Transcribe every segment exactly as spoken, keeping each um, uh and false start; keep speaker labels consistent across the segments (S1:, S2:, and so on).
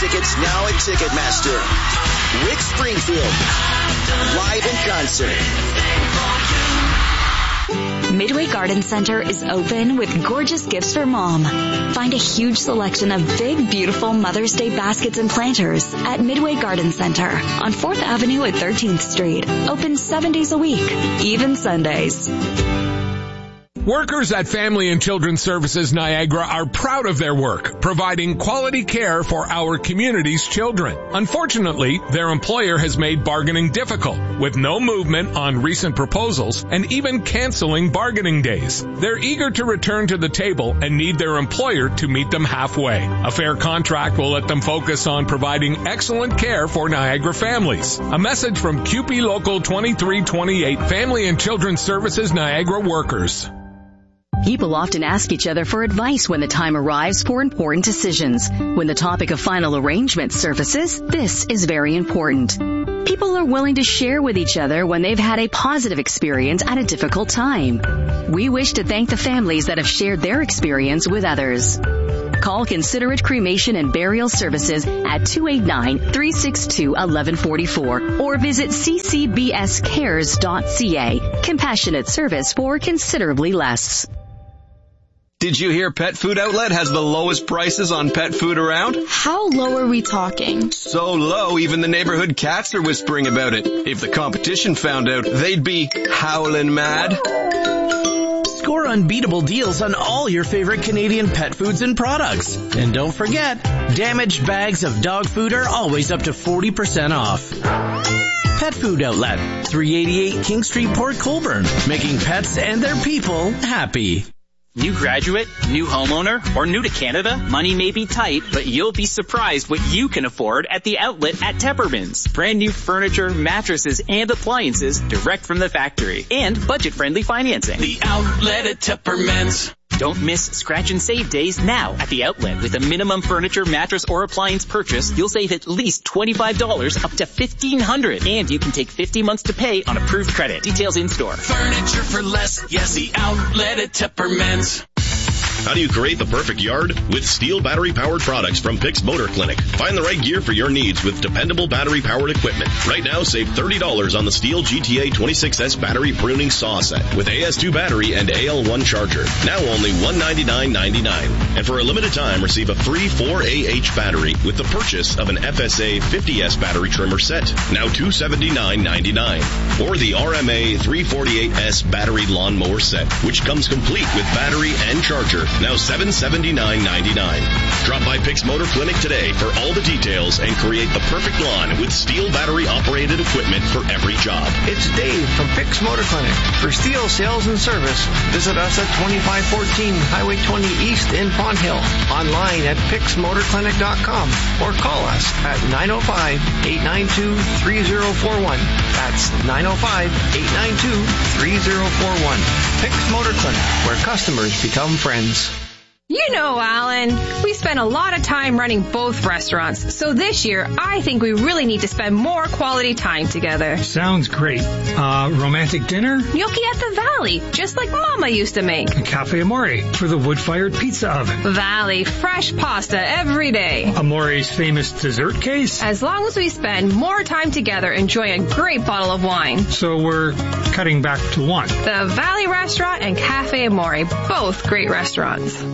S1: tickets now at Ticketmaster. Rick Springfield, live in concert.
S2: Midway Garden Center is open with gorgeous gifts for mom. Find a huge selection of big, beautiful Mother's Day baskets and planters at Midway Garden Center on fourth Avenue at thirteenth Street. Open seven days a week, even Sundays.
S3: Workers at Family and Children's Services Niagara are proud of their work, providing quality care for our community's children. Unfortunately, their employer has made bargaining difficult, with no movement on recent proposals and even canceling bargaining days. They're eager to return to the table and need their employer to meet them halfway. A fair contract will let them focus on providing excellent care for Niagara families. A message from C U P E Local twenty-three twenty-eight, Family and Children's Services Niagara workers.
S4: People often ask each other for advice when the time arrives for important decisions. When the topic of final arrangement surfaces, this is very important. People are willing to share with each other when they've had a positive experience at a difficult time. We wish to thank the families that have shared their experience with others. Call Considerate Cremation and Burial Services at two eight nine, three six two, one one four four or visit c c b s cares dot c a. Compassionate service for considerably less.
S5: Did you hear Pet Food Outlet has the lowest prices on pet food around?
S6: How low are we talking?
S5: So low, even the neighborhood cats are whispering about it. If the competition found out, they'd be howling mad.
S7: Score unbeatable deals on all your favorite Canadian pet foods and products. And don't forget, damaged bags of dog food are always up to forty percent off. Pet Food Outlet, three eighty-eight King Street, Port Colborne, making pets and their people happy.
S8: New graduate, new homeowner, or new to Canada? Money may be tight, but you'll be surprised what you can afford at the outlet at Tepperman's. Brand new furniture, mattresses, and appliances direct from the factory. And budget-friendly financing. The outlet at Tepperman's. Don't miss scratch and save days now at the outlet. With a minimum furniture, mattress, or appliance purchase, you'll save at least twenty-five dollars up to fifteen hundred dollars. And you can take fifty months to pay on approved credit. Details in store.
S9: Furniture for less. Yes, the outlet at Tepperman's.
S10: How do you create the perfect yard? With Steel battery-powered products from Pix Motor Clinic. Find the right gear for your needs with dependable battery-powered equipment. Right now, save thirty dollars on the Steel G T A twenty-six S battery pruning saw set with A S two battery and A L one charger. Now only one hundred ninety-nine ninety-nine. And for a limited time, receive a free four A H battery with the purchase of an F S A fifty S battery trimmer set. Now two hundred seventy-nine ninety-nine. Or the R M A three forty-eight S battery lawnmower set, which comes complete with battery and charger. Now seven hundred seventy-nine ninety-nine. Drop by Pix Motor Clinic today for all the details and create the perfect lawn with Steel battery-operated equipment for every job.
S11: It's Dave from Pix Motor Clinic. For Steel sales and service, visit us at twenty-five fourteen Highway twenty East in Pond Hill. Online at pix motor clinic dot com or call us at nine oh five, eight nine two, three oh four one. That's nine oh five, eight nine two, three oh four one. Pix Motor Clinic, where customers become friends.
S12: You know, Alan, we spend a lot of time running both restaurants, so this year I think we really need to spend more quality time together.
S13: Sounds great. Uh, romantic dinner?
S12: Gnocchi at the Valley, just like Mama used to make.
S13: Cafe Amore for the wood-fired pizza oven.
S12: Valley, fresh pasta every day.
S13: Amore's famous dessert case?
S12: As long as we spend more time together enjoying a great bottle of wine.
S13: So we're cutting back to one.
S12: The Valley Restaurant and Cafe Amore, both great restaurants.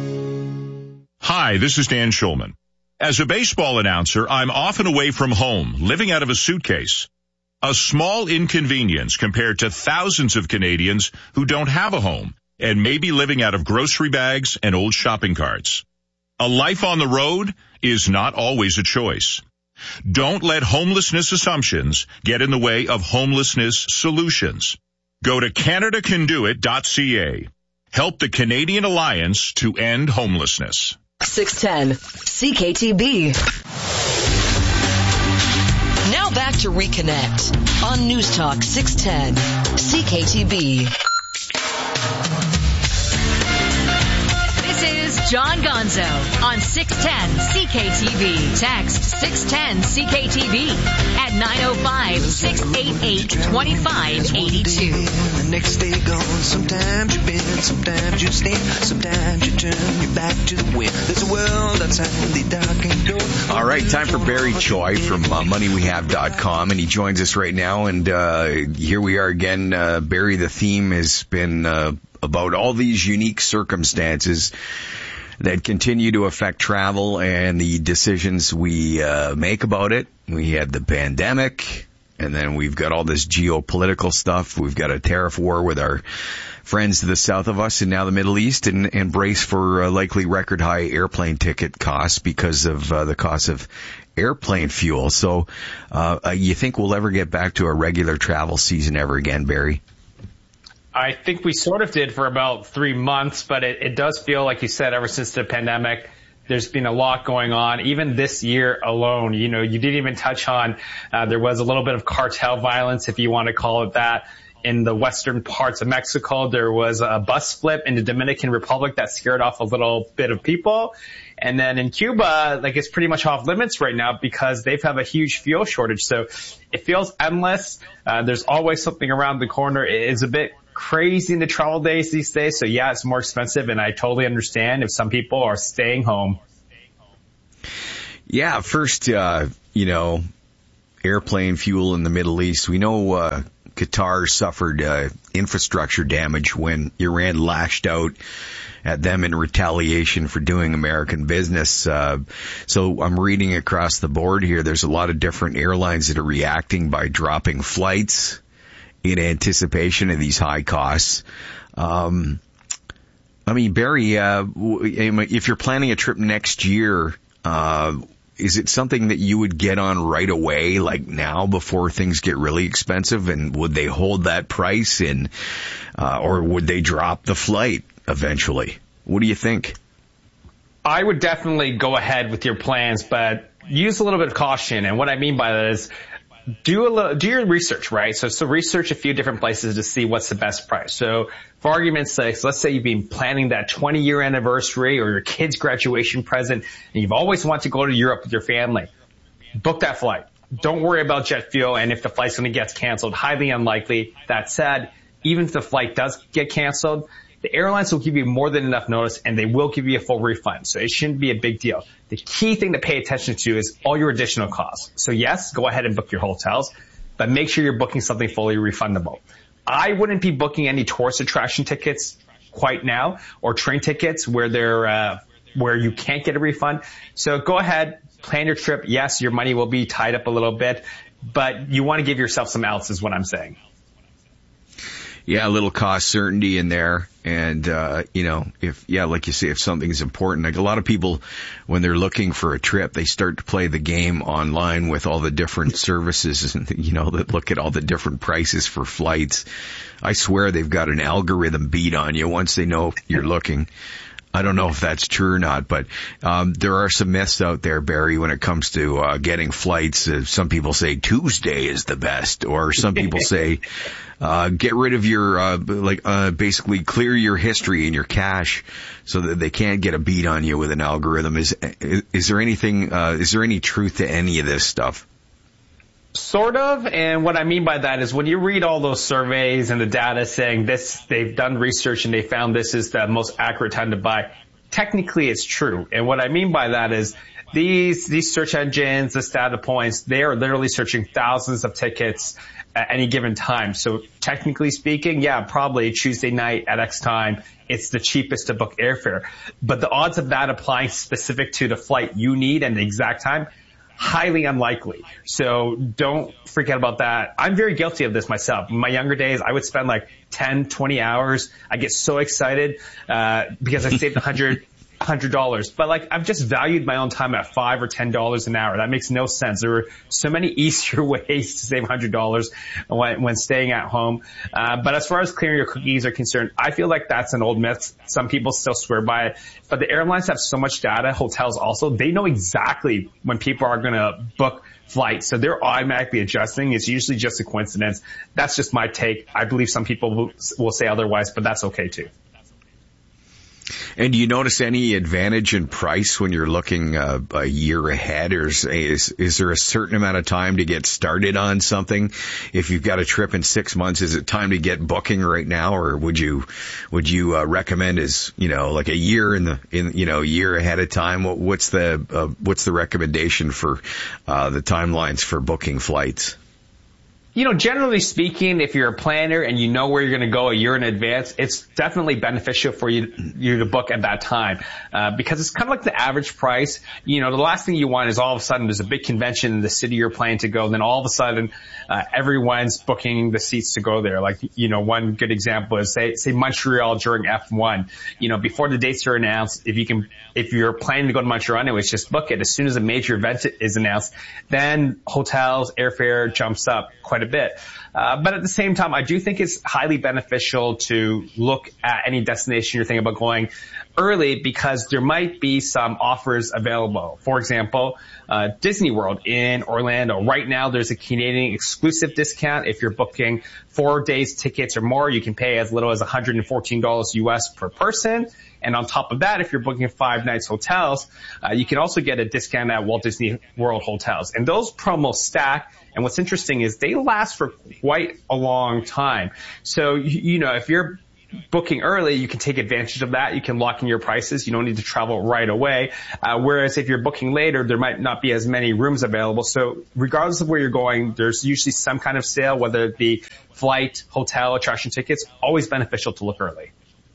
S14: Hi, this is Dan Schulman. As a baseball announcer, I'm often away from home, living out of a suitcase. A small inconvenience compared to thousands of Canadians who don't have a home and may be living out of grocery bags and old shopping carts. A life on the road is not always a choice. Don't let homelessness assumptions get in the way of homelessness solutions. Go to canada can do it dot c a. Help the Canadian Alliance to End Homelessness.
S15: six ten C K T B. Now back to Reconnect on News Talk six ten C K T B.
S12: This is
S16: John Gonzo on six ten C K T V. Text six ten C K T V at nine oh five, six eight eight, two five eight two.
S17: The next day gone, sometimes you bend, sometimes you stand, sometimes you turn your back to the wind. There's a world outside the darkened door.
S18: All right, time for Barry Choi from uh, money we have dot com, and he joins us right now, and uh here we are again. uh Barry, the theme has been uh about all these unique circumstances that continue to affect travel and the decisions we uh make about it. We had the pandemic, and then we've got all this geopolitical stuff. We've got a tariff war with our friends to the south of us, and now the Middle East, and, and brace for uh, likely record high airplane ticket costs because of uh, the cost of airplane fuel. So uh you think we'll ever get back to a regular travel season ever again, Barry?
S19: I think we sort of did for about three months, but it, it does feel, like you said, ever since the pandemic, there's been a lot going on. Even this year alone, you know, you didn't even touch on, uh, there was a little bit of cartel violence, if you want to call it that, in the western parts of Mexico. There was a bus flip in the Dominican Republic that scared off a little bit of people. And then in Cuba, like, it's pretty much off limits right now because they've have a huge fuel shortage. So it feels endless. Uh, there's always something around the corner. It's a bit crazy in the travel days these days. So yeah, it's more expensive, and I totally understand if some people are staying home.
S18: Yeah, first, uh, you know, airplane fuel in the Middle East. We know uh, Qatar suffered uh, infrastructure damage when Iran lashed out at them in retaliation for doing American business. Uh, so I'm reading across the board here, there's a lot of different airlines that are reacting by dropping flights in anticipation of these high costs. Um, I mean, Barry, uh, if you're planning a trip next year, uh, is it something that you would get on right away, like now, before things get really expensive? And would they hold that price, and uh, or would they drop the flight eventually? What do you think?
S19: I would definitely go ahead with your plans, but use a little bit of caution. And what I mean by that is, do a little, do your research, right? So, so research a few different places to see what's the best price. So for argument's sake, so let's say you've been planning that twenty year anniversary or your kid's graduation present, and you've always wanted to go to Europe with your family. Book that flight. Don't worry about jet fuel, and if the flight's going to get canceled, highly unlikely. That said, even if the flight does get canceled, the airlines will give you more than enough notice, and they will give you a full refund. So it shouldn't be a big deal. The key thing to pay attention to is all your additional costs. So yes, go ahead and book your hotels, but make sure you're booking something fully refundable. I wouldn't be booking any tourist attraction tickets quite now, or train tickets where they're, uh, where you can't get a refund. So go ahead, plan your trip. Yes, your money will be tied up a little bit, but you want to give yourself some outs is what I'm saying.
S18: Yeah, a little cost certainty in there. And, uh, you know, if, yeah, like you say, if something's important, like a lot of people, when they're looking for a trip, they start to play the game online with all the different services and, you know, that look at all the different prices for flights. I swear they've got an algorithm beat on you once they know you're looking. I don't know if that's true or not, but um there are some myths out there, Barry, when it comes to uh getting flights. Uh, some people say Tuesday is the best, or some people say uh get rid of your uh like uh basically clear your history and your cache so that they can't get a beat on you with an algorithm. Is is, is there anything uh is there any truth to any of this stuff?
S19: Sort of, and what I mean by that is when you read all those surveys and the data saying this, they've done research and they found this is the most accurate time to buy, technically it's true. And what I mean by that is these these search engines, this data points, they are literally searching thousands of tickets at any given time. So technically speaking, yeah, probably Tuesday night at X time, it's the cheapest to book airfare. But the odds of that applying specific to the flight you need and the exact time, highly unlikely. So don't freak out about that. I'm very guilty of this myself. In my younger days, I would spend like ten, twenty hours. I get so excited, uh, because I saved a hundred, hundred dollars. But like, I've just valued my own time at five or ten dollars an hour. That makes no sense. There are so many easier ways to save a hundred dollars when, when staying at home. Uh, but as far as clearing your cookies are concerned, I feel like that's an old myth. Some people still swear by it. But the airlines have so much data, hotels also, they know exactly when people are going to book flights. So they're automatically adjusting. It's usually just a coincidence. That's just my take. I believe some people will, will say otherwise, but that's okay too.
S18: And do you notice any advantage in price when you're looking uh, a year ahead, or is, is is there a certain amount of time to get started on something? If you've got a trip in six months, is it time to get booking right now, or would you would you uh, recommend as you know like a year in the in you know a year ahead of time? What, what's the uh, what's the recommendation for uh, the timelines for booking flights?
S19: You know, generally speaking, if you're a planner and you know where you're going to go a year in advance, it's definitely beneficial for you, you to book at that time, uh, because it's kind of like the average price. You know, the last thing you want is all of a sudden there's a big convention in the city you're planning to go, and then all of a sudden, uh, everyone's booking the seats to go there. Like, you know, one good example is say, say Montreal during F one. You know, before the dates are announced, if you can, if you're planning to go to Montreal anyways, just book it. As soon as a major event is announced, then hotels, airfare jumps up quite a bit. Uh, but at the same time, I do think it's highly beneficial to look at any destination you're thinking about going early, because there might be some offers available. For example, uh, Disney World in Orlando. Right now, there's a Canadian exclusive discount. If you're booking four days tickets or more, you can pay as little as one hundred fourteen dollars U S per person. And on top of that, if you're booking five nights hotels, uh, you can also get a discount at Walt Disney World hotels. And those promos stack. And what's interesting is they last for quite a long time. So, you know, if you're booking early, you can take advantage of that. You can lock in your prices. You don't need to travel right away. Uh, whereas if you're booking later, there might not be as many rooms available. So regardless of where you're going, there's usually some kind of sale, whether it be flight, hotel, attraction tickets. Always beneficial to look early.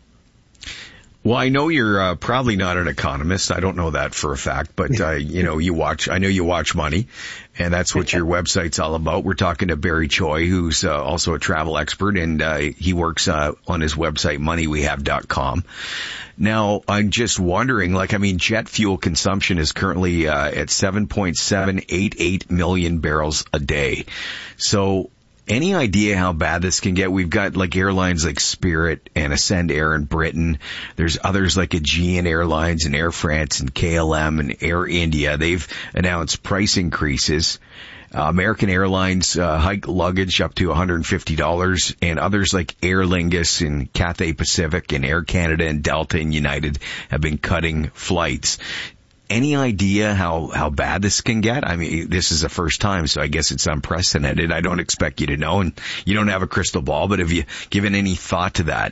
S18: Well, I know you're uh, probably not an economist. I don't know that for a fact, but, uh, you know, you watch, I know you watch money, and that's what your website's all about. We're talking to Barry Choi, who's uh, also a travel expert, and uh, he works uh, on his website, money we have dot com. Now, I'm just wondering, like, I mean, jet fuel consumption is currently uh, at seven point seven eight eight million barrels a day. So, any idea how bad this can get? We've got like airlines like Spirit and Ascend Air in Britain. There's others like Aegean Airlines and Air France and K L M and Air India. They've announced price increases. Uh, American Airlines uh, hike luggage up to one hundred fifty dollars, and others like Aer Lingus and Cathay Pacific and Air Canada and Delta and United have been cutting flights. Any idea how, how bad this can get? I mean, this is the first time, so I guess it's unprecedented. I don't expect you to know, and you don't have a crystal ball, but have you given any thought to that?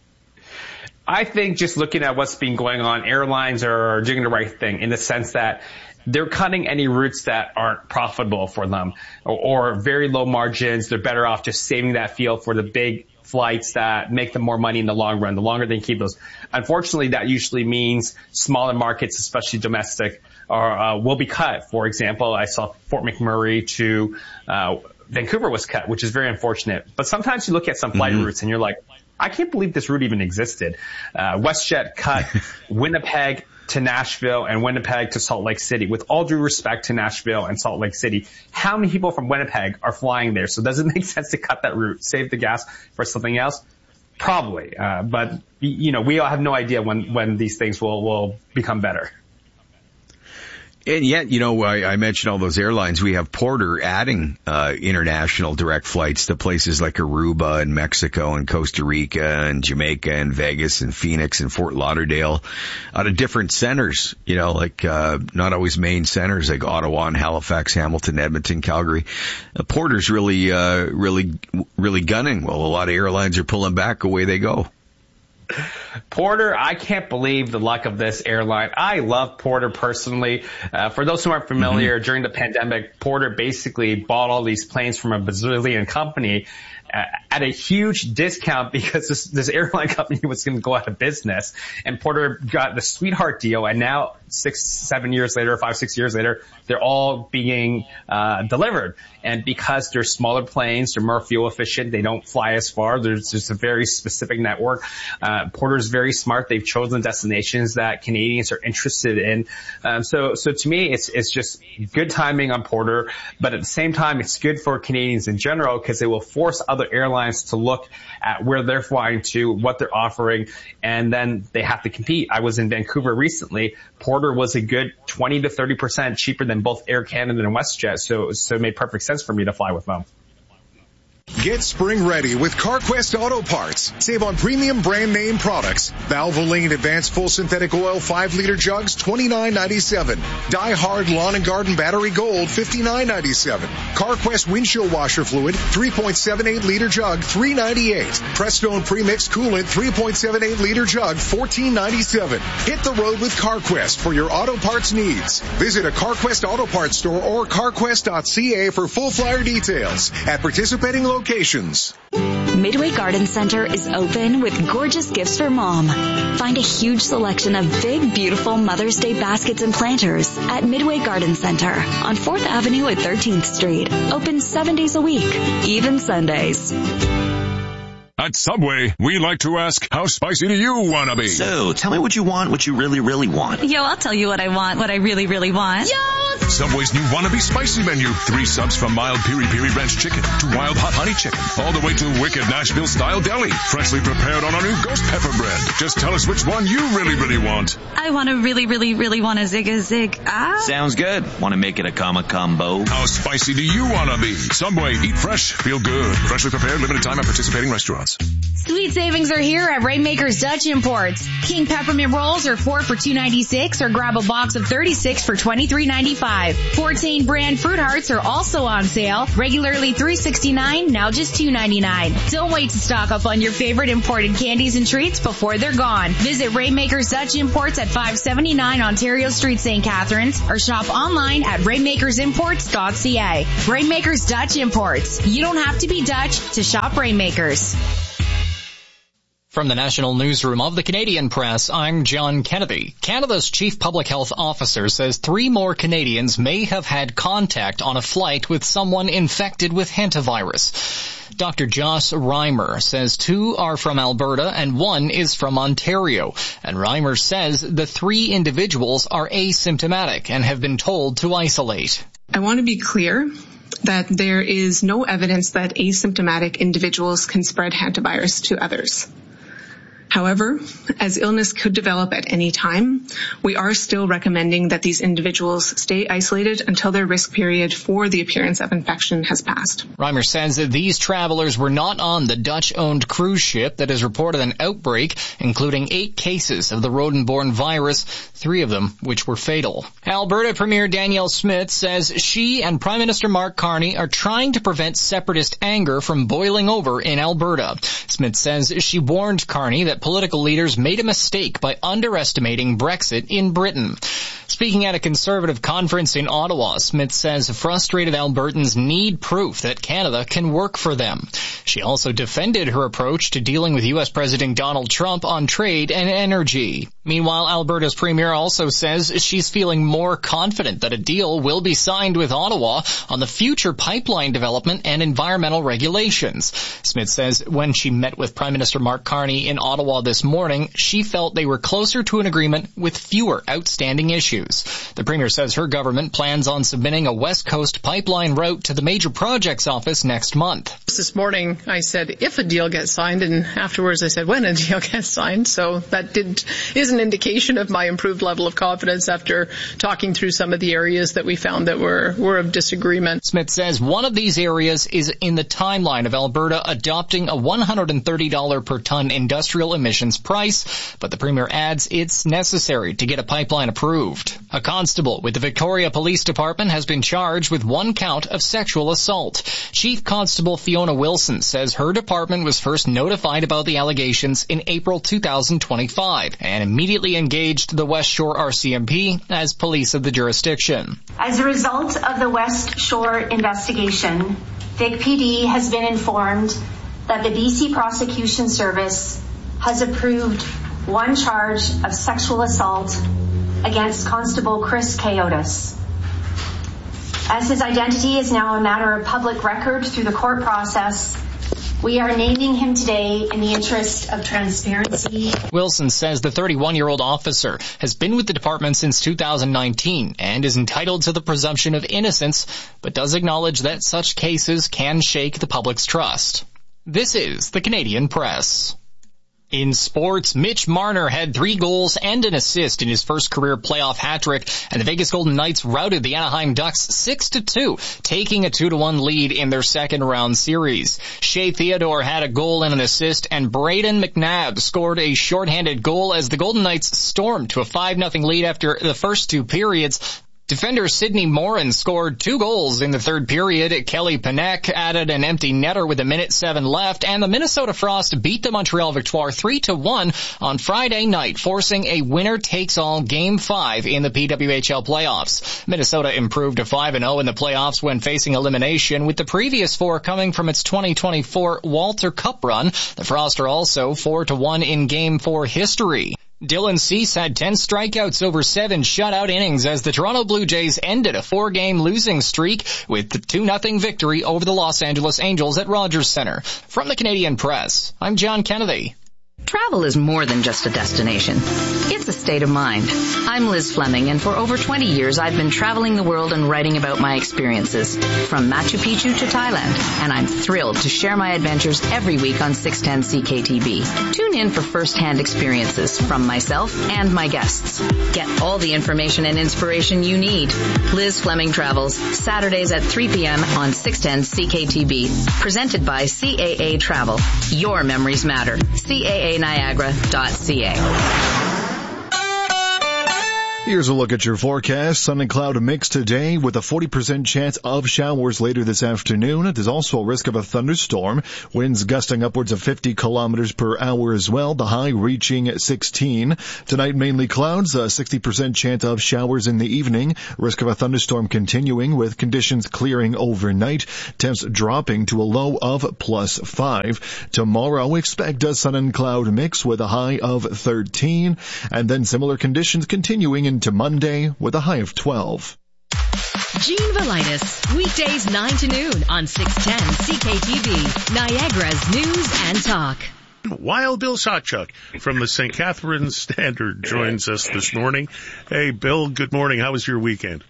S19: I think just looking at what's been going on, airlines are doing the right thing in the sense that they're cutting any routes that aren't profitable for them or, or very low margins. They're better off just saving that field for the big flights that make them more money in the long run. The longer they keep those. Unfortunately, that usually means smaller markets, especially domestic, are, uh, will be cut. For example, I saw Fort McMurray to uh, Vancouver was cut, which is very unfortunate. But sometimes you look at some flight mm-hmm. routes and you're like, I can't believe this route even existed. Uh, WestJet cut Winnipeg to Nashville and Winnipeg to Salt Lake City. With all due respect to Nashville and Salt Lake City, how many people from Winnipeg are flying there? So does it make sense to cut that route, save the gas for something else? Probably. Uh, but, you know, we all have no idea when, when these things will, will become better.
S18: And yet, you know, I, I mentioned all those airlines. We have Porter adding uh international direct flights to places like Aruba and Mexico and Costa Rica and Jamaica and Vegas and Phoenix and Fort Lauderdale out of different centers, you know, like uh not always main centers like Ottawa and Halifax, Hamilton, Edmonton, Calgary. Uh, Porter's really, uh really, really gunning. Well, a lot of airlines are pulling back. Away they go.
S19: Porter, I can't believe the luck of this airline. I love Porter personally. Uh, for those who aren't familiar, mm-hmm. during the pandemic, Porter basically bought all these planes from a Brazilian company uh, at a huge discount because this, this airline company was going to go out of business. And Porter got the sweetheart deal, and now six, seven years later, five, six years later, they're all being uh delivered. And because they're smaller planes, they're more fuel efficient, they don't fly as far, there's just a very specific network. Uh Porter's very smart. They've chosen destinations that Canadians are interested in. Um so so to me, it's it's just good timing on Porter, but at the same time, it's good for Canadians in general because it will force other airlines to look at where they're flying to, what they're offering, and then they have to compete. I was in Vancouver recently. Porter was a good twenty to thirty percent cheaper than both Air Canada and WestJet, so so it made perfect sense for me to fly with them.
S20: Get spring ready with CarQuest Auto Parts. Save on premium brand name products. Valvoline Advanced Full Synthetic Oil five liter jugs, twenty-nine ninety-seven. Die Hard Lawn and Garden Battery Gold, fifty-nine ninety-seven. CarQuest Windshield Washer Fluid, three point seven eight liter jug, three ninety-eight. Prestone Premixed Coolant, three point seven eight liter jug, fourteen ninety-seven. Hit the road with CarQuest for your auto parts needs. Visit a CarQuest Auto Parts store or carquest dot c a for full flyer details at participating locations.
S2: Midway Garden Center is open with gorgeous gifts for mom. Find a huge selection of big, beautiful Mother's Day baskets and planters at Midway Garden Center on fourth Avenue at thirteenth Street. Open seven days a week, even Sundays.
S3: At Subway, we like to ask, how spicy do you want to be?
S1: So, tell me what you want, what you really, really want.
S21: Yo, I'll tell you what I want, what I really, really want.
S3: Yo! Subway's new Wannabe Spicy Menu. Three subs from mild Piri Piri Ranch Chicken to wild hot honey chicken, all the way to wicked Nashville-style deli, freshly prepared on our new ghost pepper bread. Just tell us which one you really, really want.
S21: I want to really, really, really want a zig a zig. Ah.
S1: Sounds good. Want to make it a comma combo?
S3: How spicy do you want to be? Subway, eat fresh, feel good. Freshly prepared, limited time at participating restaurants.
S22: Sweet savings are here at Rainmaker's Dutch Imports. King peppermint rolls are four for two ninety-six, or grab a box of thirty-six for twenty-three ninety-five. Fortane brand fruit hearts are also on sale. Regularly three sixty-nine, now just two ninety-nine. Don't wait to stock up on your favorite imported candies and treats before they're gone. Visit Rainmaker's Dutch Imports at five seventy-nine Ontario Street, Saint Catharines, or shop online at rainmakers imports dot c a. Rainmaker's Dutch Imports. You don't have to be Dutch to shop Rainmakers.
S23: From the National Newsroom of the Canadian Press, I'm John Kennedy. Canada's chief public health officer says three more Canadians may have had contact on a flight with someone infected with hantavirus. Doctor Joss Reimer says two are from Alberta and one is from Ontario. And Reimer says the three individuals are asymptomatic and have been told to isolate.
S24: I want to be clear that there is no evidence that asymptomatic individuals can spread hantavirus to others. However, as illness could develop at any time, we are still recommending that these individuals stay isolated until their risk period for the appearance of infection has passed.
S23: Reimer says that these travelers were not on the Dutch-owned cruise ship that has reported an outbreak, including eight cases of the rodent-borne virus, three of them which were fatal. Alberta Premier Danielle Smith says she and Prime Minister Mark Carney are trying to prevent separatist anger from boiling over in Alberta. Smith says she warned Carney that political leaders made a mistake by underestimating Brexit in Britain. Speaking at a Conservative conference in Ottawa, Smith says frustrated Albertans need proof that Canada can work for them. She also defended her approach to dealing with U S President Donald Trump on trade and energy. Meanwhile, Alberta's premier also says she's feeling more confident that a deal will be signed with Ottawa on the future pipeline development and environmental regulations. Smith says when she met with Prime Minister Mark Carney in Ottawa this morning, she felt they were closer to an agreement with fewer outstanding issues. The Premier says her government plans on submitting a West Coast pipeline route to the Major Projects Office next month.
S25: This morning I said if a deal gets signed, and afterwards I said when a deal gets signed, so that did is an indication of my improved level of confidence after talking through some of the areas that we found that were, were of disagreement.
S23: Smith says one of these areas is in the timeline of Alberta adopting a one hundred thirty dollars per ton industrial emissions price, but the Premier adds it's necessary to get a pipeline approved. A constable with the Victoria Police Department has been charged with one count of sexual assault. Chief Constable Fiona Wilson says her department was first notified about the allegations in April two thousand twenty-five and immediately engaged the West Shore R C M P as police of the jurisdiction.
S26: As a result of the West Shore investigation, Vic P D has been informed that the B C Prosecution Service has approved one charge of sexual assault against Constable Chris Coyotis. As his identity is now a matter of public record through the court process, we are naming him today in the interest of transparency.
S23: Wilson says the thirty-one-year-old officer has been with the department since two thousand nineteen and is entitled to the presumption of innocence, but does acknowledge that such cases can shake the public's trust. This is the Canadian Press. In sports, Mitch Marner had three goals and an assist in his first career playoff hat-trick, and the Vegas Golden Knights routed the Anaheim Ducks six to two, taking a two to one lead in their second round series. Shea Theodore had a goal and an assist, and Braden McNabb scored a shorthanded goal as the Golden Knights stormed to a five nothing lead after the first two periods. Defender Sidney Morin scored two goals in the third period. Kelly Panek added an empty netter with a minute seven left, and the Minnesota Frost beat the Montreal Victoire three to one on Friday night, forcing a winner-takes-all Game five in the P W H L playoffs. Minnesota improved to five and oh in the playoffs when facing elimination, with the previous four coming from its twenty twenty-four Walter Cup run. The Frost are also four to one in Game four history. Dylan Cease had ten strikeouts over seven shutout innings as the Toronto Blue Jays ended a four-game losing streak with the two nothing victory over the Los Angeles Angels at Rogers Center. From the Canadian Press, I'm John Kennedy.
S4: Travel is more than just a destination. It's a state of mind. I'm Liz Fleming, and for over twenty years I've been traveling the world and writing about my experiences, from Machu Picchu to Thailand, and I'm thrilled to share my adventures every week on six ten C K T V. Tune in for first-hand experiences from myself and my guests. Get all the information and inspiration you need. Liz Fleming Travels, Saturdays at three p.m. on six ten C K T V. Presented by C A A Travel. Your memories matter. C A A Niagara dot C A.
S5: Here's a look at your forecast. Sun and cloud mix today with a forty percent chance of showers later this afternoon. There's also a risk of a thunderstorm. Winds gusting upwards of fifty kilometers per hour as well. The high reaching sixteen. Tonight mainly clouds, a sixty percent chance of showers in the evening. Risk of a thunderstorm continuing with conditions clearing overnight. Temps dropping to a low of plus five. Tomorrow expect a sun and cloud mix with a high of thirteen. And then similar conditions continuing in into Monday with a high of twelve.
S16: Gene Velitis, weekdays nine to noon on six ten C K T V, Niagara's News and Talk.
S6: Wild Bill Sawchuk from the Saint Catharines Standard joins us this morning. Hey, Bill, good morning. How was your weekend?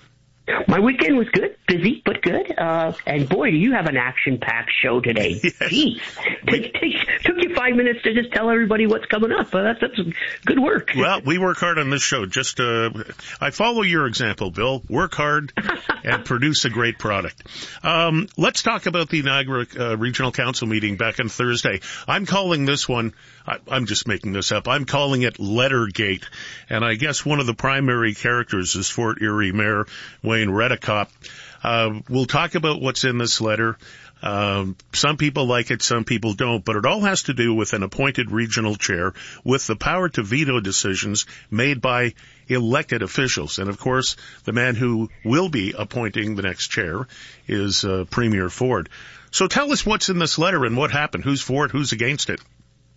S7: My weekend was good, busy, but good. Uh, and boy, do you have an action-packed show today. Yes. Jeez. Take, take, took you five minutes to just tell everybody what's coming up. Uh, that's, that's good work.
S6: Well, we work hard on this show. Just, uh, I follow your example, Bill. Work hard and produce a great product. Um, let's talk about the Niagara uh, Regional Council meeting back on Thursday. I'm calling this one, I, I'm just making this up, I'm calling it Lettergate. And I guess one of the primary characters is Fort Erie Mayor Wayne Redekop. Uh, we'll talk about what's in this letter. Um, some people like it, some people don't, but it all has to do with an appointed regional chair with the power to veto decisions made by elected officials. And of course, the man who will be appointing the next chair is uh, Premier Ford. So tell us what's in this letter and what happened. Who's for it? Who's against it?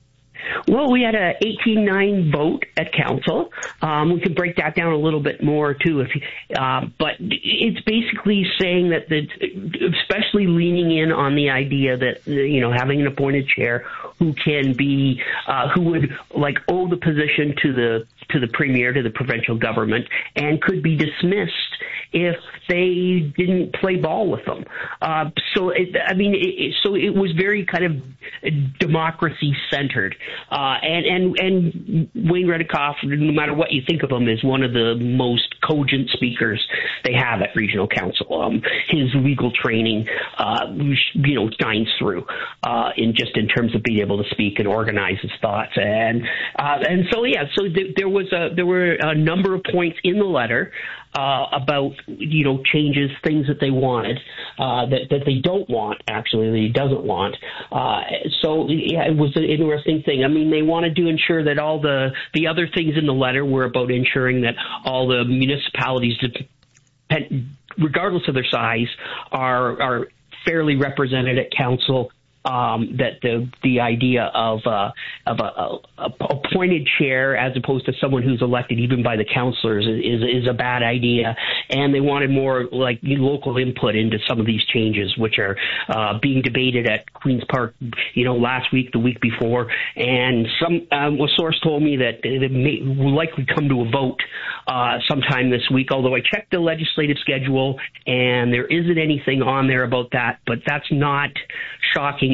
S7: Well, we had a eighteen nine vote at council. Um, we could break that down a little bit more too, if uh, but it's basically saying that the, especially leaning in on the idea that you know having an appointed chair who can be uh, who would like owe the position to the to the premier, to the provincial government, and could be dismissed if they didn't play ball with them. Uh, so, it, I mean, it, so it was very kind of democracy-centered. Uh, and, and, and Wayne Redekop, no matter what you think of him, is one of the most cogent speakers they have at Regional Council. Um, his legal training, uh, you know, shines through, uh, in just in terms of being able to speak and organize his thoughts. And, uh, and so, yeah, so th- there was a, there were a number of points in the letter, Uh, about, you know, changes, things that they wanted, uh, that, that they don't want, actually, that he doesn't want. Uh, so, yeah, it was an interesting thing. I mean, they wanted to ensure that all the, the other things in the letter were about ensuring that all the municipalities, regardless of their size, are, are fairly represented at council. Um, that the the idea of uh, of a, a, a appointed chair as opposed to someone who's elected even by the councillors is is a bad idea, and they wanted more like local input into some of these changes, which are uh, being debated at Queen's Park, you know, last week, the week before, and some um, a source told me that it may will likely come to a vote uh, sometime this week. Although I checked the legislative schedule and there isn't anything on there about that, but that's not shocking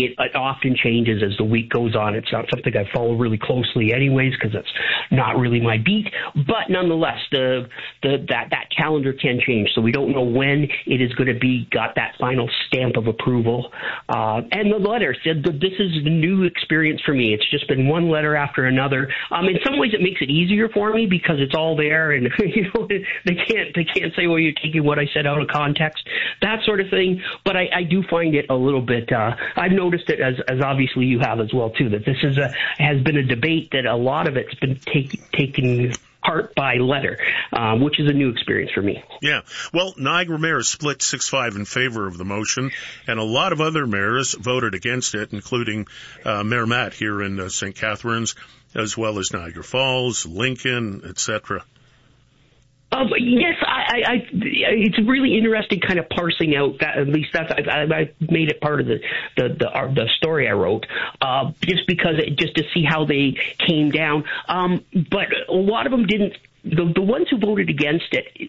S7: it, it often changes as the week goes on. It's not something I follow really closely anyways, because that's not really my beat. But nonetheless, the, the that, that calendar can change. So we don't know when it is going to be got that final stamp of approval. Uh, and the letter said that this is a new experience for me. It's just been one letter after another. Um, in some ways, it makes it easier for me because it's all there, and you know they can't they can't say, well, you're taking what I said out of context, that sort of thing. But I, I do find it a little bit. Uh, I've noticed it as as obviously you have as well too. That this is a has been a debate that a lot of it's been take, taken part by letter, um, which is a new experience for me.
S6: Yeah. Well, Niagara mayors split six five in favor of the motion, and a lot of other mayors voted against it, including uh, Mayor Matt here in uh, Saint Catharines, as well as Niagara Falls, Lincoln, et cetera.
S7: Um, yes, I, I, I, it's really interesting kind of parsing out that, at least that's, I, I made it part of the, the, the, the story I wrote, uh, just because it, just to see how they came down. Um, but a lot of them didn't, the, the ones who voted against it,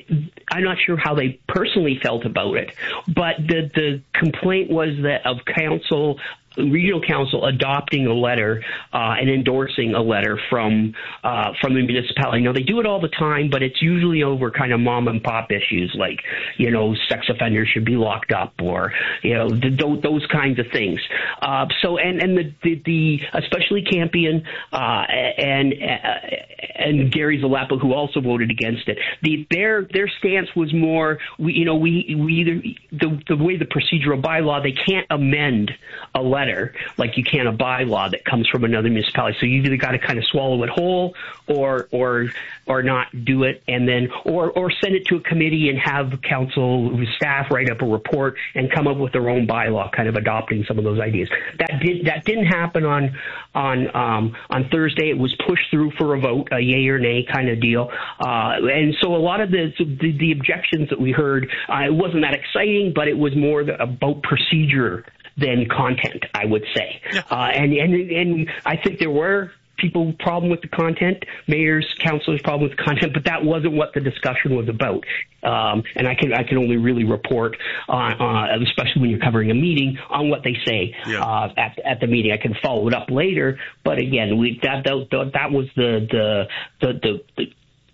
S7: I'm not sure how they personally felt about it, but the, the complaint was that of council, regional council adopting a letter uh, and endorsing a letter from uh, from the municipality. Now, they do it all the time, but it's usually over kind of mom and pop issues like, you know, sex offenders should be locked up, or, you know, the, those kinds of things. Uh, so, and, and the, the, the especially Campion uh, and uh, and Gary Zalepa, who also voted against it, the, their their stance was more, we, you know, we, we either, the, the way the procedural bylaw, they can't amend a letter like you can a bylaw that comes from another municipality. So you either got to kind of swallow it whole, or or or not do it, and then or or send it to a committee and have council staff write up a report and come up with their own bylaw, kind of adopting some of those ideas. That did that didn't happen on on um, on Thursday. It was pushed through for a vote, a yay or nay kind of deal, uh, and so a lot of the the, the objections that we heard, uh, it wasn't that exciting, but it was more the, about procedure than content, I would say. Yeah. Uh, and, and, and I think there were people problem with the content, mayors, councilors problem with the content, but that wasn't what the discussion was about. Um, and I can, I can only really report on, uh, especially when you're covering a meeting, on what they say, yeah. uh, at, at the meeting. I can follow it up later, but again, we, that, that, that was the, the, the, the, the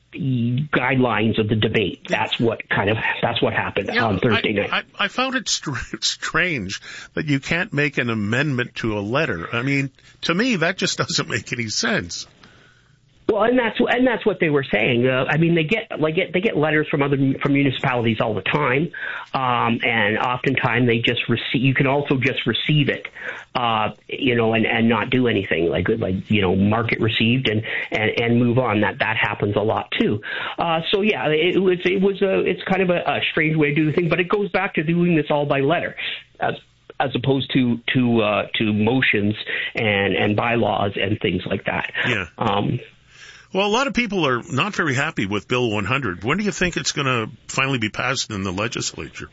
S7: guidelines of the debate. That's what kind of that's what happened yeah, on Thursday
S6: I,
S7: night.
S6: I, I found it str- strange that you can't make an amendment to a letter. I mean, to me, that just doesn't make any sense.
S7: Well, and that's and that's what they were saying. Uh, I mean, they get like get, they get letters from other from municipalities all the time, um, and oftentimes they just receive. You can also just receive it, uh, you know, and, and not do anything, like like you know, mark it received and, and, and move on. That that happens a lot too. Uh, so yeah, it was it was a it's kind of a, a strange way to do the thing, but it goes back to doing this all by letter. As, as opposed to to uh, to motions and, and bylaws and things like that.
S6: Yeah.
S7: Um,
S6: Well, a lot of people are not very happy with Bill one hundred. When do you think it's going to finally be passed in the legislature?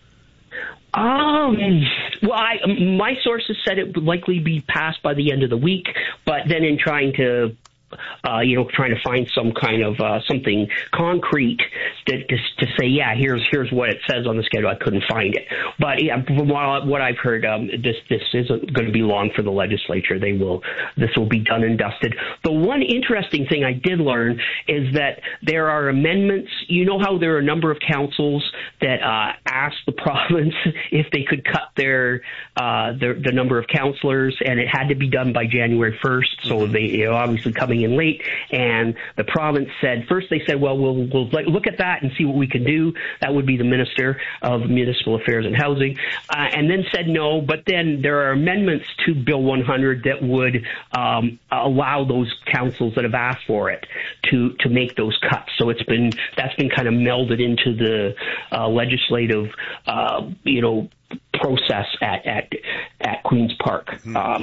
S7: Um, well, I, my sources said it would likely be passed by the end of the week, but then in trying to Uh, you know, trying to find some kind of uh, something concrete to, to to say, yeah, here's here's what it says on the schedule. I couldn't find it, but yeah, from what I've heard, um, this this isn't going to be long for the legislature. They will this will be done and dusted. The one interesting thing I did learn is that there are amendments. You know how there are a number of councils that uh, asked the province if they could cut their uh, their the number of councillors, and it had to be done by January first. So they, you know, obviously coming in late, and the province said, first they said, well, we'll, we'll look at that and see what we can do. That would be the Minister of Municipal Affairs and Housing, uh, and then said no, but then there are amendments to Bill one hundred that would um, allow those councils that have asked for it to, to make those cuts. So it's been, that's been kind of melded into the uh, legislative, uh, you know, process at, at, at Queen's Park. Um, so it was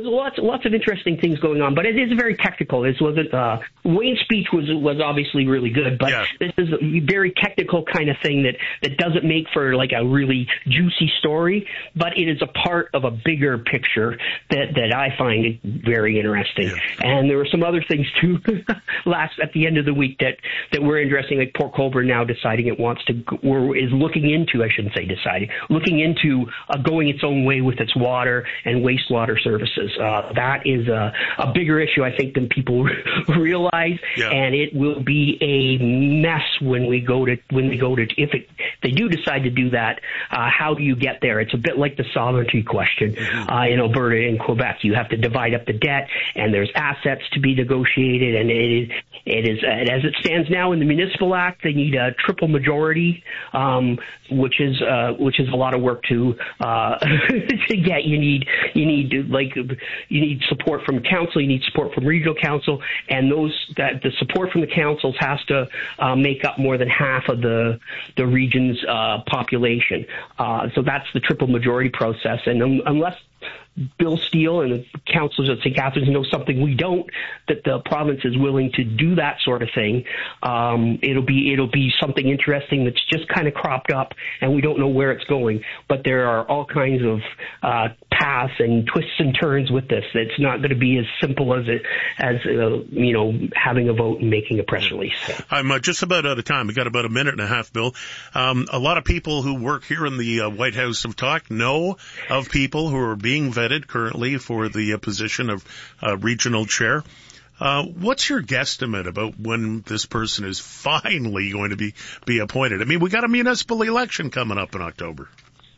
S7: lots lots of interesting things going on, but it is very technical. This wasn't uh, Wayne's speech was was obviously really good, but yeah. This is a very technical kind of thing that that doesn't make for like a really juicy story, but it is a part of a bigger picture that that I find very interesting. Yeah. And there were some other things too last at the end of the week that that were interesting, like Port Colborne now deciding it wants to or is looking into I shouldn't say deciding looking into uh, going its own way with its water and wastewater services. Uh, that is a, a bigger issue, I think, than people realize, yeah. and it will be a mess when we go to when they go to if it, they do decide to do that. Uh, how do you get there? It's a bit like the sovereignty question mm-hmm. uh, in Alberta and Quebec. You have to divide up the debt, and there's assets to be negotiated, and it is it is as it stands now in the Municipal Act. They need a triple majority, um, which is uh, which is a lot of work to uh, to get. You need you need to, like you need support from council, you need support from regional council, and those that the support from the councils has to uh, make up more than half of the the region's uh, population. Uh, so that's the triple majority process, and um, unless Bill Steele and the councillors at Saint Catharines know something we don't, that the province is willing to do that sort of thing. Um, it'll be it'll be something interesting that's just kind of cropped up, and we don't know where it's going. But there are all kinds of uh, paths and twists and turns with this. It's not going to be as simple as it as uh, you know having a vote and making a press release.
S6: I'm uh, just about out of time. We got about a minute and a half, Bill. Um, a lot of people who work here in the uh, White House have talked know of people who are being vetted currently for the uh, position of uh, regional chair. Uh, what's your guesstimate about when this person is finally going to be, be appointed? I mean, we got a municipal election coming up in October.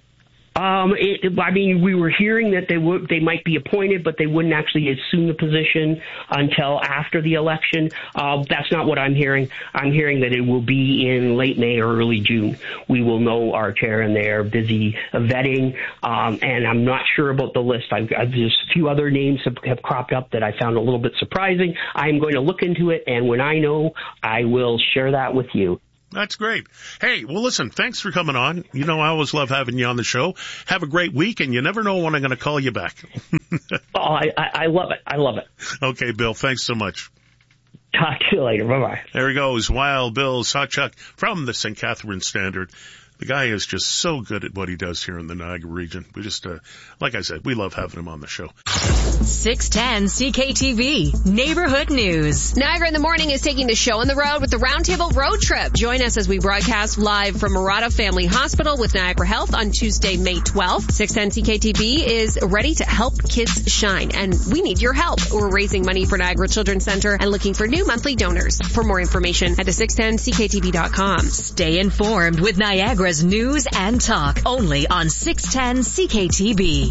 S7: Um, it, I mean, we were hearing that they would, they might be appointed, but they wouldn't actually assume the position until after the election. Uh, that's not what I'm hearing. I'm hearing that it will be in late May or early June. We will know our chair, and they are busy vetting. Um, and I'm not sure about the list. I've, I've just a few other names have, have cropped up that I found a little bit surprising. I'm going to look into it, and when I know, I will share that with you.
S6: That's great. Hey, well, listen, thanks for coming on. You know, I always love having you on the show. Have a great week, and you never know when I'm going to call you back.
S7: oh, I, I love it. I love it.
S6: Okay, Bill, thanks so much.
S7: Talk to you later. Bye-bye.
S6: There he goes, Wild Bill Sawchuk from the Saint Catharines Standard. The guy is just so good at what he does here in the Niagara region. We just, uh, like I said, we love having him on the show.
S16: six ten C K T V Neighborhood News.
S8: Niagara in the Morning is taking the show on the road with the Roundtable Road Trip. Join us as we broadcast live from Murata Family Hospital with Niagara Health on Tuesday, May twelfth. six ten C K T V is ready to help kids shine, and we need your help. We're raising money for Niagara Children's Center and looking for new monthly donors. For more information, head to six ten C K T V dot com.
S16: Stay informed with Niagara news and talk only on six ten C K T V.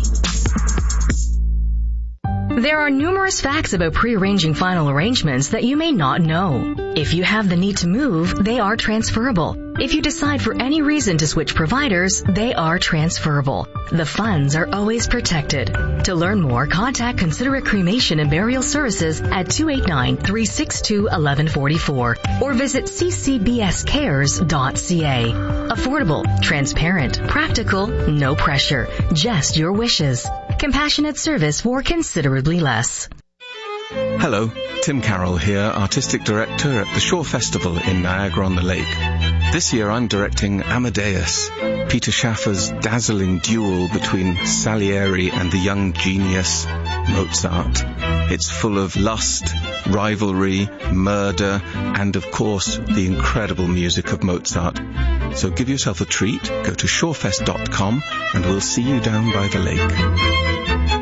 S16: There are numerous facts about pre-arranging final arrangements that you may not know. If you have the need to move, they are transferable. If you decide for any reason to switch providers, they are transferable. The funds are always protected. To learn more, contact Considerate Cremation and Burial Services at two eight nine, three six two, one one four four or visit c c b s cares dot c a. Affordable, transparent, practical, no pressure, just your wishes. Compassionate service for considerably less.
S9: Hello, Tim Carroll here, Artistic Director at the Shore Festival in Niagara-on-the-Lake. This year I'm directing Amadeus, Peter Schaffer's dazzling duel between Salieri and the young genius Mozart. It's full of lust, rivalry, murder, and of course the incredible music of Mozart. So give yourself a treat, go to shorefest dot com and we'll see you down by the lake.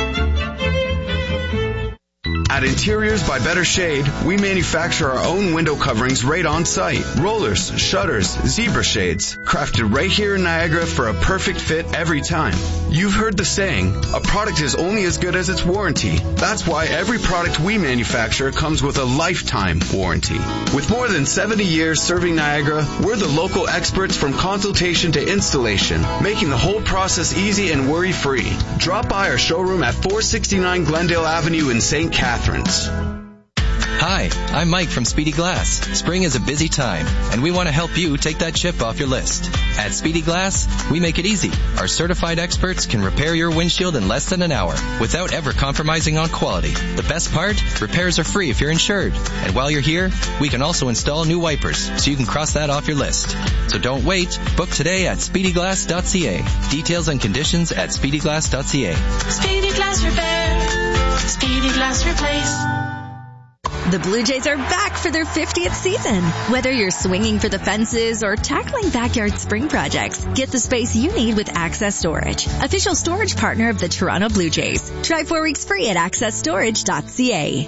S10: At Interiors by Better Shade, we manufacture our own window coverings right on site. Rollers, shutters, zebra shades, crafted right here in Niagara for a perfect fit every time. You've heard the saying, a product is only as good as its warranty. That's why every product we manufacture comes with a lifetime warranty. With more than seventy years serving Niagara, we're the local experts from consultation to installation, making the whole process easy and worry-free. Drop by our showroom at four sixty-nine Glendale Avenue in Saint Catharines.
S11: Hi, I'm Mike from Speedy Glass. Spring is a busy time, and we want to help you take that chip off your list. At Speedy Glass, we make it easy. Our certified experts can repair your windshield in less than an hour without ever compromising on quality. The best part? Repairs are free if you're insured. And while you're here, we can also install new wipers, so you can cross that off your list. So don't wait. Book today at speedy glass dot c a. Details and conditions at speedy glass dot c a.
S12: Speedy Glass Repair. Speedy Glass Replace.
S2: The Blue Jays are back for their fiftieth season. Whether you're swinging for the fences or tackling backyard spring projects, get the space you need with Access Storage, official storage partner of the Toronto Blue Jays. Try four weeks free at access storage dot c a.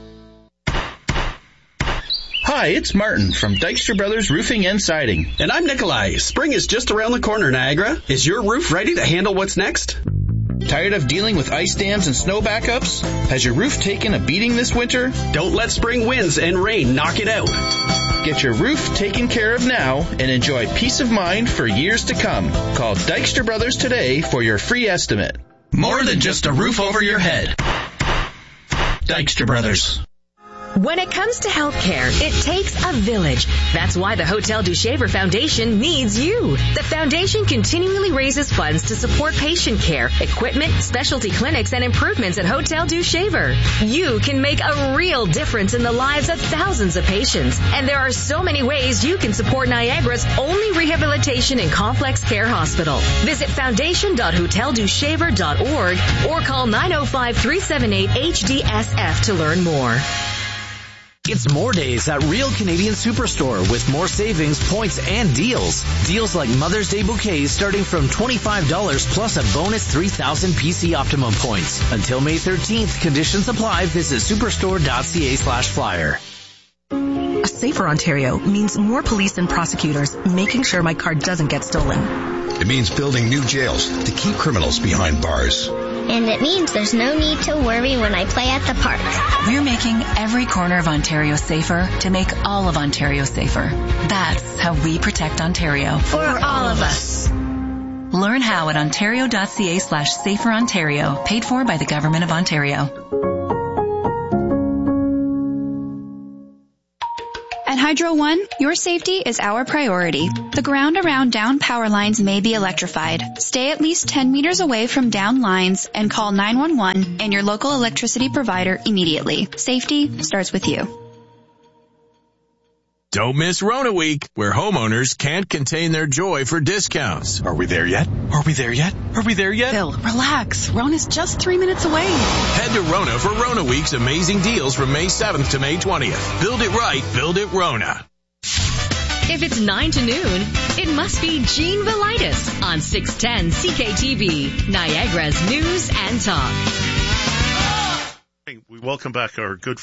S13: Hi, it's Martin from Dykstra Brothers Roofing and Siding.
S14: And I'm Nikolai. Spring is just around the corner, Niagara. Is your roof ready to handle what's next?
S13: Tired of dealing with ice dams and snow backups? Has your roof taken a beating this winter?
S14: Don't let spring winds and rain knock it out.
S13: Get your roof taken care of now and enjoy peace of mind for years to come. Call Dykstra Brothers today for your free estimate.
S14: More than just a roof over your head. Dykstra Brothers.
S16: When it comes to healthcare, it takes a village. That's why the Hotel du Shaver Foundation needs you. The foundation continually raises funds to support patient care, equipment, specialty clinics, and improvements at Hotel du Shaver. You can make a real difference in the lives of thousands of patients. And there are so many ways you can support Niagara's only rehabilitation and complex care hospital. Visit foundation dot hotel du shaver dot org or call nine oh five, three seven eight, H D S F to learn more.
S15: It's more days at Real Canadian Superstore with more savings, points, and deals. Deals like Mother's Day bouquets starting from twenty-five dollars plus a bonus three thousand P C Optimum points. Until May thirteenth, conditions apply. Visit superstore dot c a slash flyer.
S17: A safer Ontario means more police and prosecutors making sure my car doesn't get stolen.
S27: It means building new jails to keep criminals behind bars.
S28: And it means there's no need to worry when I play at the park.
S17: We're making every corner of Ontario safer to make all of Ontario safer. That's how we protect Ontario.
S28: For all of us.
S17: Learn how at ontario dot c a slash safer Ontario. Paid for by the Government of Ontario.
S29: At Hydro One, your safety is our priority. The ground around down power lines may be electrified. Stay at least ten meters away from down lines and call nine one one and your local electricity provider immediately. Safety starts with you.
S30: Don't miss Rona Week, where homeowners can't contain their joy for discounts.
S31: Are we there yet? Are we there yet? Are we there yet?
S17: Bill, relax. Rona's just three minutes away.
S30: Head to Rona for Rona Week's amazing deals from May seventh to May twentieth. Build it right, build it Rona.
S4: If it's nine to noon, it must be Gene Velitis on six ten C K T V, Niagara's News and Talk.
S6: We welcome back our good